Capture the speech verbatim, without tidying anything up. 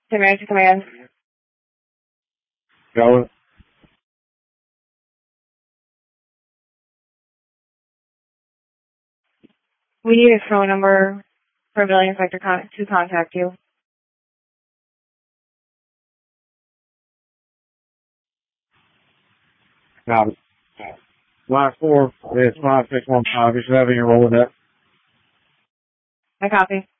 Demand to command. Go. We need a phone number for a billing inspector con- to contact you. Got it. Last four is five six one five. You should have it in your Rolodex. I copy.